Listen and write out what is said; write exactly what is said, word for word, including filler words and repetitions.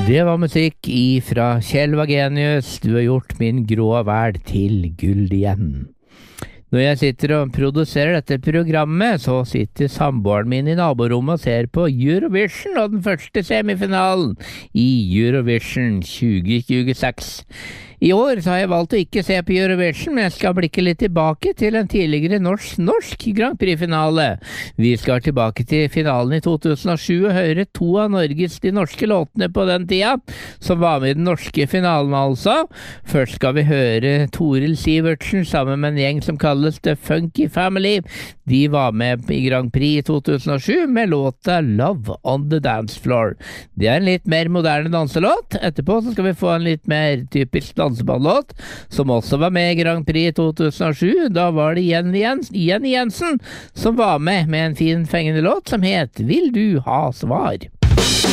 Det var musikk ifra Kjell Wagenius. Du har gjort min grå verd til gull igjen. Når jeg sitter og produserer dette programmet, så sitter samboeren min i naborommet og ser på Eurovision og den første semifinalen i Eurovision tjue tjueseks. I år så har jeg valgt å ikke se på Eurovision, men jeg skal blikke litt tilbake til en tidligere norsk, norsk Grand Prix-finale. Vi skal tilbake til finalen i to tusen og sju og høre to av Norges de norske låtene på den tida, som var med i den norske finalen altså. Først skal vi høre Toril Sivertsen sammen med en gjeng som kalles The Funky Family. De var med i Grand Prix i to tusen og sju med låta Love on the Dance Floor. Det er en litt mer moderne danselåt. Etterpå så skal vi få en litt mer typisk danseballåt, som også var med i Grand Prix i to tusen og sju. Da var det Jenny Jensen, Jenny Jensen som var med med en fin fengende låt som het Vil du ha svar?